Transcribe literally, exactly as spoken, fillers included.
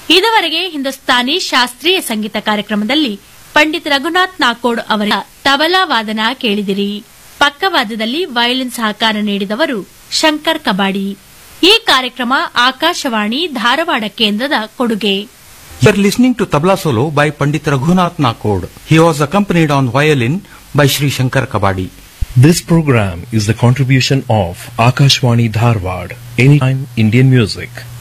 ಇದುವರೆಗೆ ಹಿಂದೂಸ್ತಾನಿ ಶಾಸ್ತ್ರೀಯ ಸಂಗೀತ ಕಾರ್ಯಕ್ರಮದಲ್ಲಿ ಪಂಡಿತ್ ರಘುನಾಥ್ ನಾಕೋಡ್ ಅವರ ತಬಲಾ ವಾದನ ಕೇಳಿದಿರಿ. ಪಕ್ಕವಾದ್ಯದಲ್ಲಿ ವಯೋಲಿನ್ ಸಹಕಾರ ನೀಡಿದವರು ಶಂಕರ್ ಕಬಾಡಿ. ಈ ಕಾರ್ಯಕ್ರಮ ಆಕಾಶವಾಣಿ ಧಾರವಾಡ ಕೇಂದ್ರದ ಕೊಡುಗೆ. You are listening to Tabla Solo by Pandit Raghunath Nakod. He was accompanied on violin by Sri Shankar Kabadi. This program is the contribution of Akashwani Dharwad, Anytime Indian Music.